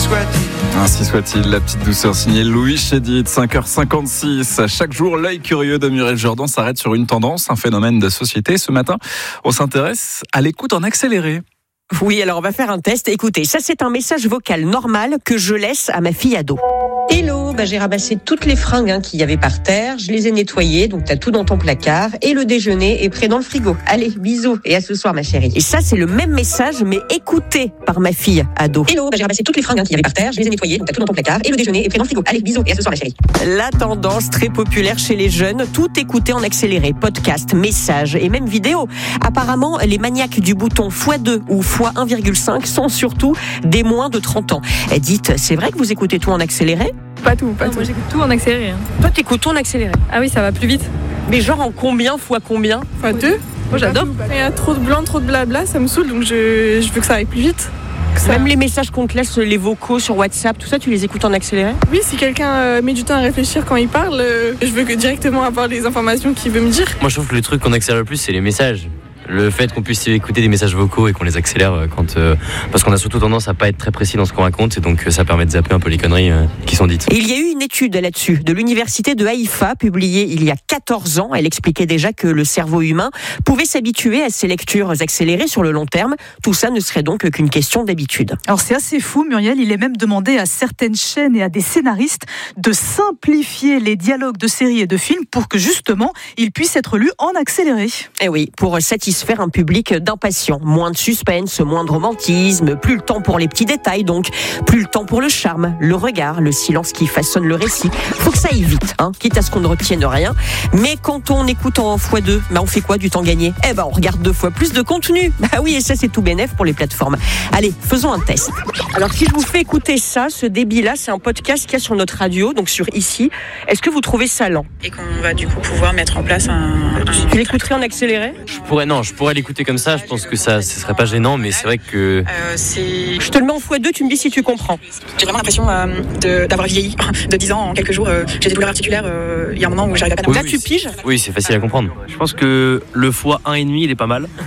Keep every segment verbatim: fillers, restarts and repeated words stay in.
soit-il. Ainsi soit-il, la petite douceur signée Louis Chédid, cinq heures cinquante-six. Chaque jour, l'œil curieux de Muriel Jourdan s'arrête sur une tendance, un phénomène de société. Ce matin, on s'intéresse à l'écoute en accéléré. Oui, alors on va faire un test. Écoutez, ça c'est un message vocal normal que je laisse à ma fille ado. Hello, bah, j'ai ramassé toutes les fringues hein, qu'il y avait par terre, je les ai nettoyées, donc t'as tout dans ton placard, et le déjeuner est prêt dans le frigo. Allez, bisous, et à ce soir ma chérie. Et ça c'est le même message, mais écouté par ma fille ado. Hello, bah, j'ai ramassé toutes les fringues hein, qu'il y avait par terre, je les ai nettoyées, donc t'as tout dans ton placard, et le déjeuner est prêt dans le frigo. Allez, bisous, et à ce soir ma chérie. La tendance très populaire chez les jeunes, tout écouter en accéléré, podcast, messages et même vidéos. Apparemment, les maniaques du bouton fois deux ou fois un virgule cinq sont surtout des moins de trente ans. Et dites, c'est vrai que vous écoutez tout en accéléré ? Pas tout, pas non, tout. Moi j'écoute tout en accéléré. Hein. Toi t'écoutes tout en accéléré. Ah oui, ça va plus vite. Mais genre en combien fois combien ? Fois deux. Moi j'adore. Il y a trop de blanc, trop de blabla, ça me saoule, donc je, je veux que ça aille plus vite. Que ça... Même les messages qu'on te laisse, les vocaux sur WhatsApp, tout ça, tu les écoutes en accéléré ? Oui, si quelqu'un euh, met du temps à réfléchir quand il parle, euh, je veux que directement avoir les informations qu'il veut me dire. Moi je trouve que le truc qu'on accélère le plus, c'est les messages. Le fait qu'on puisse écouter des messages vocaux et qu'on les accélère quand, euh, parce qu'on a surtout tendance à pas être très précis dans ce qu'on raconte, et donc ça permet de zapper un peu les conneries euh, qui sont dites. Et il y a eu une étude là-dessus de l'université de Haïfa publiée il y a quatorze ans. Elle expliquait déjà que le cerveau humain pouvait s'habituer à ces lectures accélérées sur le long terme. Tout ça ne serait donc qu'une question d'habitude. Alors c'est assez fou, Muriel. Il est même demandé à certaines chaînes et à des scénaristes de simplifier les dialogues de séries et de films pour que justement ils puissent être lus en accéléré. Et oui, pour satisfaire faire un public d'impatients. Moins de suspense, moins de romantisme, plus le temps pour les petits détails, donc plus le temps pour le charme, le regard, le silence qui façonne le récit. Faut que ça aille vite, hein, quitte à ce qu'on ne retienne rien. Mais quand on écoute en fois deux, bah on fait quoi du temps gagné ? Eh ben on regarde deux fois plus de contenu. Bah oui, et ça c'est tout bénef pour les plateformes. Allez, faisons un test. Alors si je vous fais écouter ça, ce débit-là, c'est un podcast qu'il y a sur notre radio, donc sur Ici. Est-ce que vous trouvez ça lent ? Et qu'on va du coup pouvoir mettre en place un... un... Tu l'écouterais en accéléré ? Je pourrais, non, je pourrais l'écouter comme ça, je pense que ça, ce serait pas gênant, mais c'est vrai que... Euh, c'est... Je te le mets en fois deux, tu me dis si tu comprends. J'ai vraiment l'impression euh, de, d'avoir vieilli de dix ans en quelques jours. Euh, j'ai des douleurs articulaires, euh, il y a un moment où j'arrive à pas... Oui, Là oui, tu piges ? Oui, c'est facile à comprendre. Je pense que le fois un virgule cinq, il est pas mal.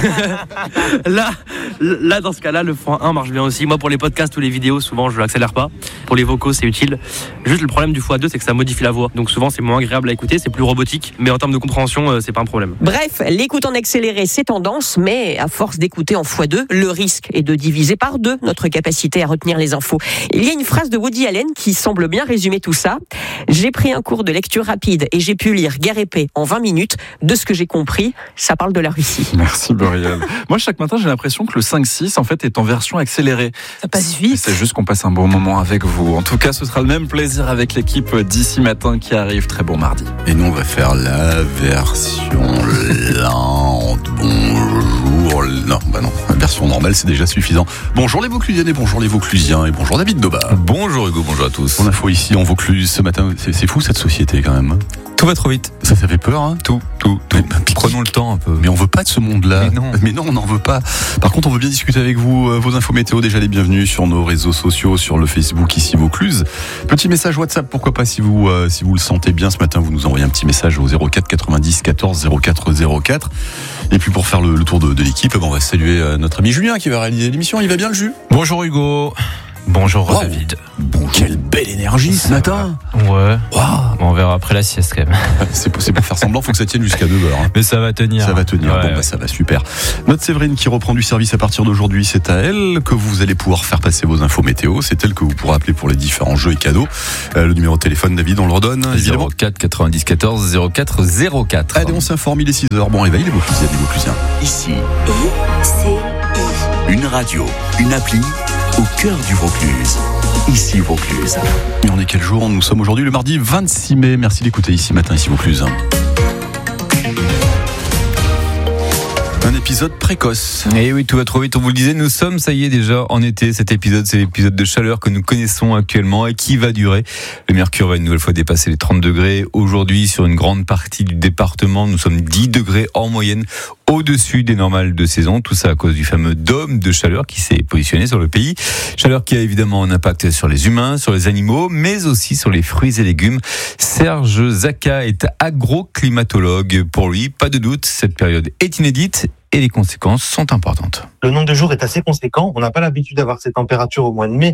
là, là, dans ce cas-là, le fois un marche bien aussi. Moi, pour les podcasts ou les vidéos, souvent, je l'accélère pas. Pour les vocaux, c'est utile. Juste, le problème du fois deux, c'est que ça modifie la voix. Donc souvent, c'est moins agréable à écouter, c'est plus robotique. Mais en termes de compréhension, euh, c'est pas un problème. Bref, l'écoute en accéléré, c'est tendance, mais à force d'écouter en fois deux, le risque est de diviser par deux notre capacité à retenir les infos. Il y a une phrase de Woody Allen qui semble bien résumer tout ça. J'ai pris un cours de lecture rapide et j'ai pu lire Guerre et paix en vingt minutes. De ce que j'ai compris, ça parle de la Russie. Merci Muriel. Moi, chaque matin, j'ai l'impression que le cinq six, en fait, est en version accélérée. Ça passe vite. C'est juste qu'on passe un bon moment avec vous. En tout cas, ce sera le même plaisir avec l'équipe d'Ici Matin qui arrive. Très bon mardi. Et nous, on va faire la version lente. Bonjour. Non, bah non. La version normale, c'est déjà suffisant. Bonjour les Vauclusiennes et bonjour les Vauclusiens et bonjour David Doba. Bonjour Hugo, bonjour à tous. On a info ici en Vaucluse ce matin. C'est, c'est fou cette société quand même. Tout va trop vite. Ça, ça fait peur, hein. Tout, tout, tout. Mais, Prenons le temps un peu. Mais on veut pas de ce monde-là. Mais non. Mais non, on n'en veut pas. Par contre, on veut bien discuter avec vous. Vos infos météo, déjà les bienvenus sur nos réseaux sociaux, sur le Facebook ici Vaucluse. Petit message WhatsApp, pourquoi pas, si vous, euh, si vous le sentez bien ce matin, vous nous envoyez un petit message au zéro quatre quatre-vingt-dix quatorze zéro quatre zéro quatre. Et puis pour faire le, le tour de, de l'équipe, on va saluer euh, notre ami Julien qui va réaliser l'émission. Il va bien le jus ? Bonjour Hugo. Bonjour wow. David. Bon, quelle belle énergie ce matin. Ouais. Wow. Bon, on verra après la sieste quand même. C'est pour, c'est pour faire semblant, faut que ça tienne jusqu'à deux heures. Hein. Mais ça va tenir. Ça va tenir. Ouais, bon, ouais. bah ça va super. Notre Séverine qui reprend du service à partir d'aujourd'hui, c'est à elle que vous allez pouvoir faire passer vos infos météo. C'est elle que vous pourrez appeler pour les différents jeux et cadeaux. Euh, le numéro de téléphone, David, on le redonne. zéro quatre quatre-vingt-dix quatorze zéro quatre zéro quatre. Allez, on s'informe, il est six heures. Bon réveil, les Vauclusiennes, les Vauclusiens. Ici, une radio, une appli au cœur du Vaucluse. Ici Vaucluse. Et on est quel jour ? Nous sommes aujourd'hui le mardi vingt-six mai. Merci d'écouter Ici Matin, ici Vaucluse. Un épisode précoce. Et oui, tout va trop vite, on vous le disait, nous sommes, ça y est, déjà en été. Cet épisode, c'est l'épisode de chaleur que nous connaissons actuellement et qui va durer. Le mercure va une nouvelle fois dépasser les trente degrés. Aujourd'hui, sur une grande partie du département, nous sommes dix degrés en moyenne au-dessus des normales de saison. Tout ça à cause du fameux dôme de chaleur qui s'est positionné sur le pays. Chaleur qui a évidemment un impact sur les humains, sur les animaux, mais aussi sur les fruits et légumes. Serge Zaka est agroclimatologue. Pour lui, pas de doute, cette période est inédite et les conséquences sont importantes. Le nombre de jours est assez conséquent. On n'a pas l'habitude d'avoir ces températures au mois de mai, ce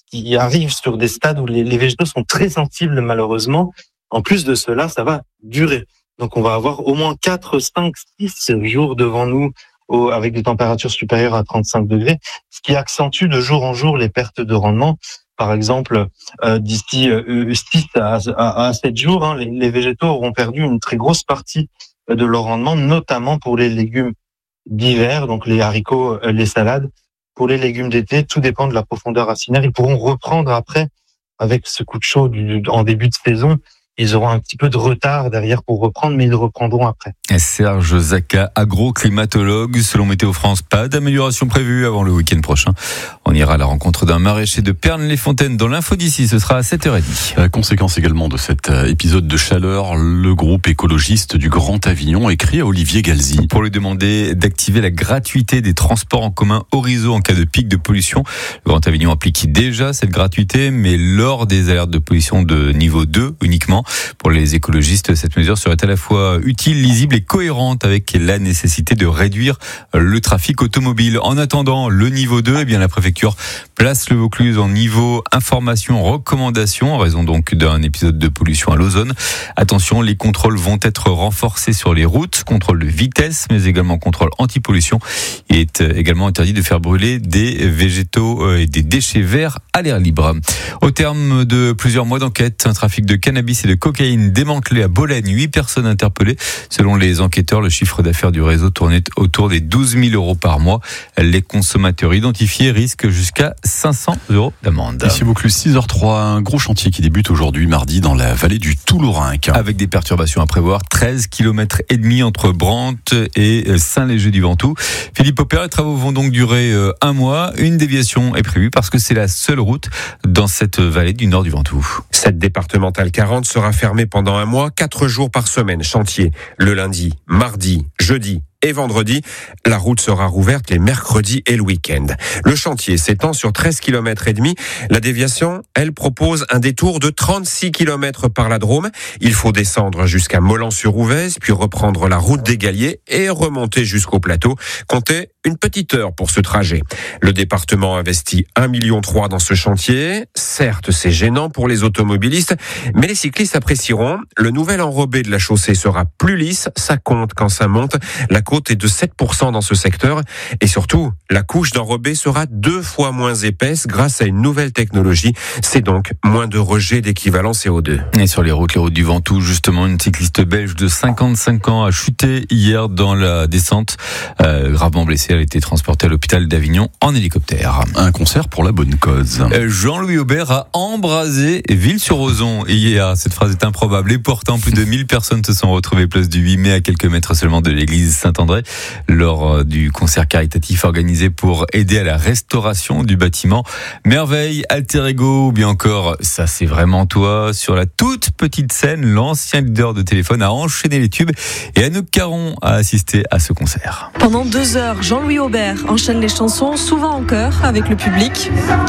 qui arrive sur des stades où les, les végétaux sont très sensibles malheureusement. En plus de cela, ça va durer. Donc on va avoir au moins quatre, cinq, six jours devant nous au, avec des températures supérieures à trente-cinq degrés, ce qui accentue de jour en jour les pertes de rendement. Par exemple, euh, d'ici euh, six à, à, à sept jours, hein, les, les végétaux auront perdu une très grosse partie de leur rendement, notamment pour les légumes d'hiver, donc les haricots, euh, les salades. Pour les légumes d'été, tout dépend de la profondeur racinaire. Ils pourront reprendre après, avec ce coup de chaud du, en début de saison. Ils auront un petit peu de retard derrière pour reprendre, mais ils reprendront après. Serge Zaka, agroclimatologue. Selon Météo France, pas d'amélioration prévue avant le week-end prochain. On ira à la rencontre d'un maraîcher de Pernes-les-Fontaines dans l'info d'ici. Ce sera à sept heures trente. La conséquence également de cet épisode de chaleur, le groupe écologiste du Grand Avignon écrit à Olivier Galzi. Pour lui demander d'activer la gratuité des transports en commun Orizo en cas de pic de pollution. Le Grand Avignon applique déjà cette gratuité, mais lors des alertes de pollution de niveau deux uniquement. Pour les écologistes, cette mesure serait à la fois utile, lisible et cohérente avec la nécessité de réduire le trafic automobile. En attendant le niveau deux, eh bien la préfecture place le Vaucluse en niveau information recommandation en raison donc d'un épisode de pollution à l'ozone. Attention, les contrôles vont être renforcés sur les routes, contrôle de vitesse mais également contrôle anti-pollution. Il est également interdit de faire brûler des végétaux et des déchets verts à l'air libre. Au terme de plusieurs mois d'enquête, un trafic de cannabis et de cocaïne démantelé à Bolène, huit personnes interpellées. Selon les enquêteurs, le chiffre d'affaires du réseau tournait autour des douze mille euros par mois. Les consommateurs identifiés risquent jusqu'à cinq cents euros d'amende. Ici Vaucluse, six heures trois, un gros chantier qui débute aujourd'hui mardi dans la vallée du Toulourenc. Avec des perturbations à prévoir, treize kilomètres et demi entre Brantes et Saint-Léger-du-Ventoux. Philippe Opère, les travaux vont donc durer un mois. Une déviation est prévue parce que c'est la seule route dans cette vallée du nord du Ventoux. Cette départementale quarante sera fermée pendant un mois, quatre jours par semaine. Chantier le lundi, mardi, jeudi et vendredi. La route sera rouverte les mercredis et le week-end. Le chantier s'étend sur treize kilomètres et demi. La déviation, elle propose un détour de trente-six kilomètres par la Drôme. Il faut descendre jusqu'à Molan-sur-Ouvèze, puis reprendre la route des Galliers et remonter jusqu'au plateau. Comptez une petite heure pour ce trajet. Le département investit un virgule trois million dans ce chantier. Certes, c'est gênant pour les automobilistes, mais les cyclistes apprécieront. Le nouvel enrobé de la chaussée sera plus lisse. Ça compte quand ça monte. La côte est de sept pour cent dans ce secteur. Et surtout, la couche d'enrobé sera deux fois moins épaisse grâce à une nouvelle technologie. C'est donc moins de rejet d'équivalent C O deux. Et sur les routes, les routes du Ventoux, justement, une cycliste belge de cinquante-cinq ans a chuté hier dans la descente. Euh, gravement blessée, elle a été transportée à l'hôpital d'Avignon en hélicoptère. Un concert pour la bonne cause. Euh, Jean-Louis Aubert a embrasé Ville-sur-Ozon hier. Cette phrase est improbable. Et pourtant, plus de mille personnes se sont retrouvées place du huit mai à quelques mètres seulement de l'église Saint-André lors du concert caritatif organisé pour aider à la restauration du bâtiment. Merveille, Alter Ego ou bien encore Ça c'est vraiment toi. Sur la toute petite scène, l'ancien leader de Téléphone a enchaîné les tubes et Anouk Caron a assisté à ce concert. Pendant deux heures, Jean-Louis Aubert enchaîne les chansons, souvent en chœur avec le public.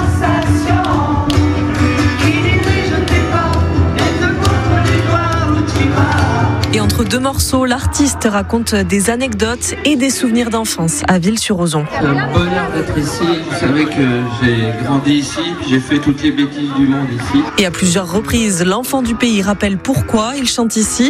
Et entre deux morceaux, l'artiste raconte des anecdotes et des souvenirs d'enfance à Ville-sur-Ozon. C'est un bonheur d'être ici. Vous savez que j'ai grandi ici, j'ai fait toutes les bêtises du monde ici. Et à plusieurs reprises, l'enfant du pays rappelle pourquoi il chante ici.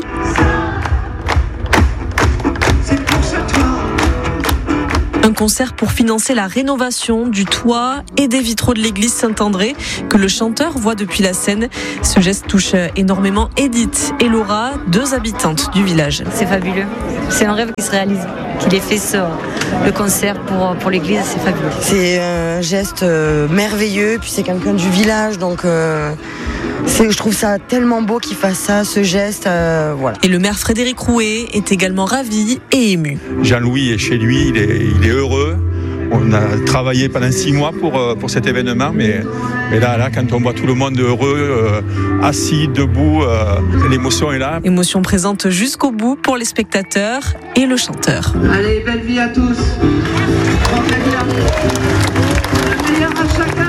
Un concert pour financer la rénovation du toit et des vitraux de l'église Saint-André que le chanteur voit depuis la scène. Ce geste touche énormément Edith et Laura, deux habitantes du village. C'est fabuleux. C'est un rêve qui se réalise. Qu'il ait fait ce, le concert pour, pour l'église, c'est fabuleux. C'est un geste merveilleux, puis c'est quelqu'un du village, donc... Euh... C'est, je trouve ça tellement beau qu'il fasse ça, ce geste. Euh, voilà. Et le maire Frédéric Rouet est également ravi et ému. Jean-Louis est chez lui, il est, il est heureux. On a travaillé pendant six mois pour, pour cet événement, mais, mais là, là, quand on voit tout le monde heureux, euh, assis, debout, euh, l'émotion est là. Émotion présente jusqu'au bout pour les spectateurs et le chanteur. Allez, belle vie à tous. Rentrez bien. Le meilleur à chacun.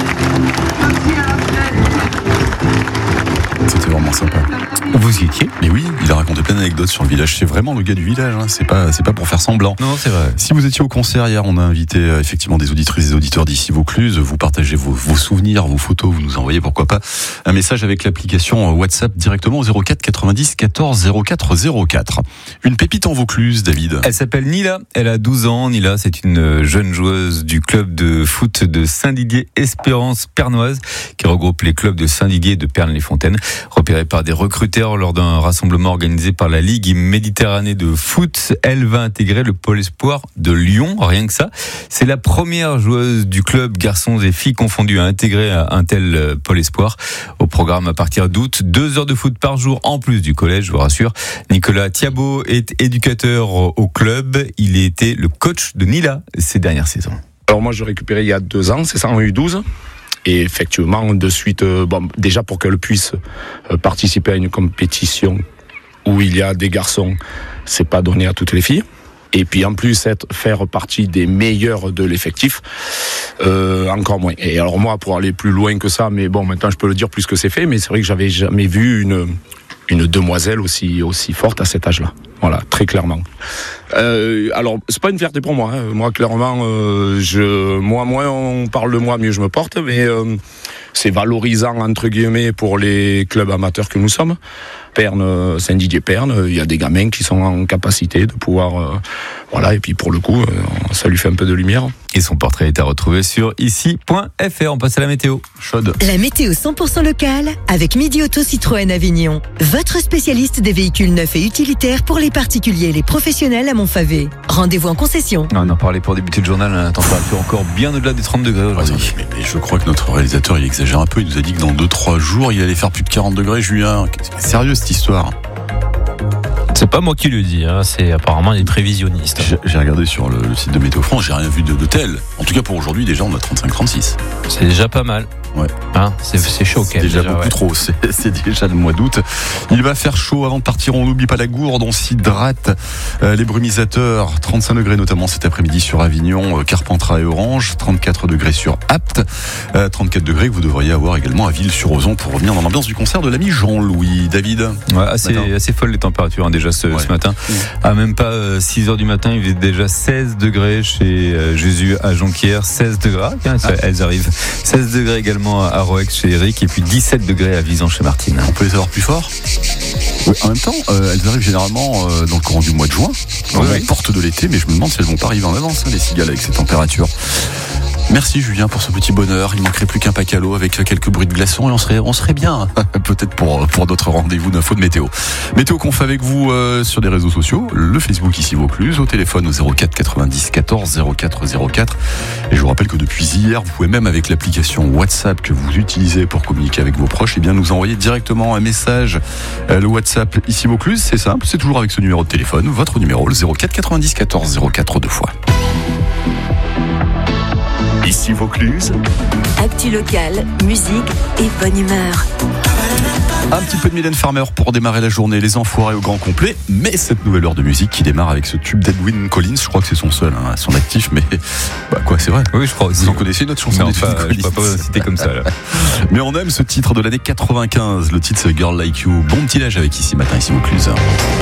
C'était vraiment sympa. Vous y étiez ? Mais oui, il a raconté raconter plein d'anecdotes sur le village. C'est vraiment le gars du village, hein. C'est pas, c'est pas pour faire semblant. Non, c'est vrai. Si vous étiez au concert hier, on a invité euh, effectivement des auditrices et des auditeurs d'ici Vaucluse. Vous partagez vos, vos souvenirs, vos photos, vous nous envoyez pourquoi pas un message avec l'application WhatsApp directement au zéro quatre quatre-vingt-dix quatorze zéro quatre zéro quatre. Une pépite en Vaucluse, David. Elle s'appelle Nila, elle a douze ans. Nila, c'est une jeune joueuse du club de foot de Saint-Didier Espérance Pernoise qui regroupe les clubs de Saint-Didier et de Pernes-les-Fontaines. Repérée par des recruteurs lors d'un rassemblement organisé par la Ligue Méditerranée de foot, elle va intégrer le pôle espoir de Lyon, rien que ça. C'est la première joueuse du club, garçons et filles confondus, à intégrer un tel pôle espoir. Au programme à partir d'août, deux heures de foot par jour en plus du collège, je vous rassure. Nicolas Thiabaut est éducateur au club. Il a été le coach de Nila ces dernières saisons. Alors moi, je récupérais il y a deux ans, c'est ça, en U douze. Et effectivement, de suite, euh, bon, déjà pour qu'elle puisse euh, participer à une compétition où il y a des garçons, c'est pas donné à toutes les filles. Et puis en plus, être, faire partie des meilleurs de l'effectif, euh, encore moins. Et alors moi, pour aller plus loin que ça, mais bon, maintenant je peux le dire plus que c'est fait, mais c'est vrai que j'avais jamais vu une une demoiselle aussi aussi forte à cet âge-là. Voilà, très clairement. Euh, alors, c'est pas une fierté pour moi. Hein. Moi, clairement, euh, je, moi, moins on parle de moi, mieux je me porte. Mais euh, c'est valorisant entre guillemets pour les clubs amateurs que nous sommes. Pernes, Saint-Didier-Pernes, il y a des gamins qui sont en capacité de pouvoir, euh, voilà. Et puis pour le coup, euh, ça lui fait un peu de lumière. Et son portrait est à retrouver sur ici point f r. On passe à la météo chaude. La météo cent pour cent locale avec Midi Auto Citroën Avignon. Votre spécialiste des véhicules neufs et utilitaires pour les particuliers et les professionnels à Montfavet. Rendez-vous en concession. On en parlait pour débuter le journal, la température encore bien au-delà des trente degrés aujourd'hui. Mais, mais je crois que notre réalisateur il exagère un peu. Il nous a dit que dans deux trois jours il allait faire plus de quarante degrés, Julien. C'est sérieux cette histoire? C'est pas moi qui le dis, hein. C'est apparemment des prévisionnistes. J'ai, j'ai regardé sur le, le site de Météo France, j'ai rien vu de, de tel. En tout cas pour aujourd'hui, déjà on a trente-cinq trente-six. C'est déjà pas mal. Ouais. Hein, c'est, c'est chaud quand même. C'est déjà, déjà beaucoup ouais. trop, c'est, c'est déjà le mois d'août. Il va faire chaud avant de partir, on n'oublie pas la gourde, on s'hydrate. Euh, les brumisateurs, trente-cinq degrés notamment cet après-midi sur Avignon, euh, Carpentras et Orange, trente-quatre degrés sur Apt, euh, trente-quatre degrés que vous devriez avoir également à Ville-sur-Ozon pour revenir dans l'ambiance du concert de l'ami Jean-Louis. David. Ouais, assez, assez folle les températures hein, déjà ce, ouais. ce matin. Mmh. À même pas euh, six heures du matin, il faisait déjà seize degrés chez euh, Jésus à Jonquière, seize degrés, ah, tiens, ça, ah. elles arrivent. seize degrés également à Roex chez Eric et puis dix-sept degrés à Visan chez Martine. On peut les avoir plus fort. Oui, en même temps, euh, elles arrivent généralement euh, dans le courant du mois de juin, dans la porte de l'été, mais je me demande si elles vont pas arriver en avance, hein, les cigales, avec ces températures. Merci Julien pour ce petit bonheur. Il manquerait plus qu'un pack à l'eau avec quelques bruits de glaçons et on serait, on serait bien. Peut-être pour, pour d'autres rendez-vous d'infos de météo. Météo qu'on fait avec vous euh, sur les réseaux sociaux, le Facebook ici Vaucluse, au téléphone au zéro quatre quatre-vingt-dix quatorze zéro quatre zéro quatre. Et je vous rappelle que depuis hier, vous pouvez même avec l'application WhatsApp que vous utilisez pour communiquer avec vos proches, et bien nous envoyer directement un message. Euh, le WhatsApp ici Vaucluse, c'est simple, c'est toujours avec ce numéro de téléphone, votre numéro, le zéro quatre quatre-vingt-dix quatorze zéro quatre deux fois. Ici Vaucluse. Actu locale, musique et bonne humeur. Un petit peu de Mylène Farmer pour démarrer la journée, les enfoirés au grand complet, mais cette nouvelle heure de musique qui démarre avec ce tube d'Edwyn Collins, je crois que c'est son seul, hein, son actif, mais bah quoi, c'est vrai. Oui, je crois aussi. Vous en connaissez une autre chanson d'Edwyn Collins? Je ne peux pas citer comme ça. Là. Mais on aime ce titre de l'année quatre-vingt-quinze, le titre c'est Girl Like You. Bon petit âge avec ici matin, ici Vaucluse.